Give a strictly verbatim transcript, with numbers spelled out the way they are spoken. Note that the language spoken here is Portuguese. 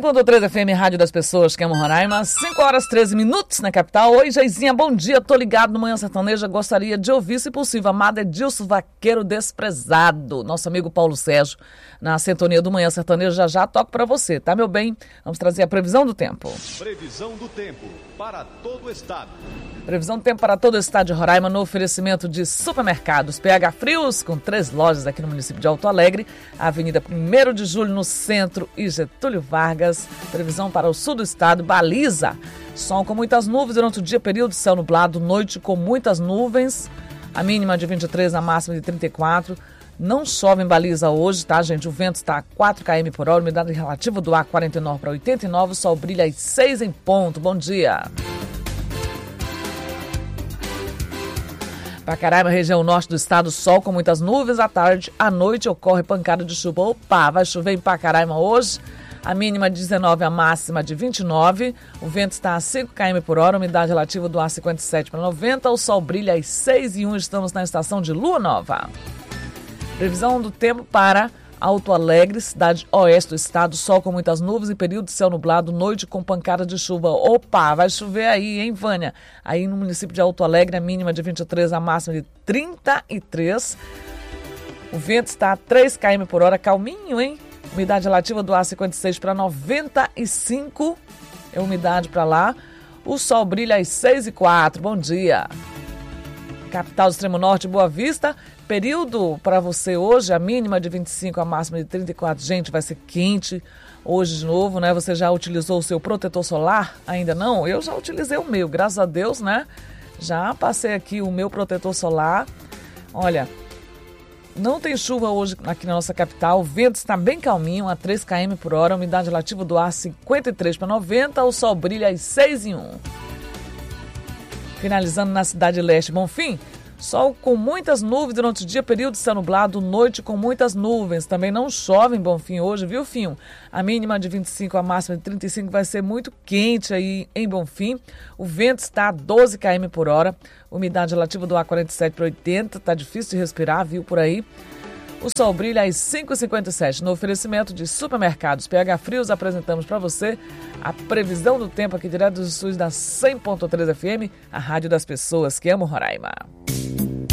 ponto três F M, Rádio das Pessoas, que amam Roraima. cinco horas e treze minutos na capital. Oi, Geizinha, bom dia. Tô ligado no Manhã Sertaneja. Gostaria de ouvir, se possível, amado Edilson Vaqueiro Desprezado. Nosso amigo Paulo Sérgio, na sintonia do Manhã Sertaneja. Já já toco pra você, tá, meu bem? Vamos trazer a previsão do tempo. Previsão do tempo para todo o estado. Previsão do tempo para todo o estado de Roraima no oferecimento de supermercados P H Frios, com três lojas aqui no município de Alto Alegre, Avenida primeiro de julho no centro e Getúlio Vargas. Previsão para o sul do estado, baliza. Sol com muitas nuvens durante o dia, período de céu nublado, noite com muitas nuvens, a mínima de vinte e três, a máxima de trinta e quatro. Não chove em Baliza hoje, tá, gente? O vento está a quatro quilômetros por hora, umidade relativa do ar quarenta e nove para oitenta e nove, o sol brilha às seis em ponto. Bom dia. Pacaraima, região norte do estado, sol com muitas nuvens. À tarde, à noite, ocorre pancada de chuva. Opa, vai chover em Pacaraima hoje. A mínima de dezenove, a máxima de vinte e nove. O vento está a cinco quilômetros por hora, umidade relativa do ar cinquenta e sete para noventa. O sol brilha às seis e um. Estamos na estação de lua nova. Previsão do tempo para Alto Alegre, cidade oeste do estado, sol com muitas nuvens e período de céu nublado, noite com pancada de chuva. Opa, vai chover aí, hein, Vânia? Aí no município de Alto Alegre, a mínima de vinte e três, a máxima de trinta e três. O vento está a três quilômetros por hora, calminho, hein? Umidade relativa do ar cinquenta e seis para noventa e cinco. É umidade para lá. O sol brilha às seis e quatro. Bom dia. Capital do Extremo Norte, Boa Vista. Período para você hoje, a mínima de vinte e cinco, a máxima de trinta e quatro. Gente, vai ser quente hoje de novo, né? Você já utilizou o seu protetor solar? Ainda não? Eu já utilizei o meu, graças a Deus, né? Já passei aqui o meu protetor solar. Olha, não tem chuva hoje aqui na nossa capital. O vento está bem calminho, a três quilômetros por hora. A umidade relativa do ar cinquenta e três para noventa. O sol brilha às seis e um. Finalizando na cidade leste, Bonfim. Sol com muitas nuvens durante o dia, período de céu nublado, noite com muitas nuvens. Também não chove em Bonfim hoje, viu, Finho? A mínima de vinte e cinco, a máxima de trinta e cinco, vai ser muito quente aí em Bonfim. O vento está a doze quilômetros por hora, umidade relativa do ar quarenta e sete para oitenta, tá difícil de respirar, viu, por aí. O sol brilha às cinco e cinquenta e sete. No oferecimento de supermercados P H Frios, apresentamos para você a previsão do tempo aqui direto dos estúdios da cem ponto três F M, a rádio das pessoas que amam Roraima.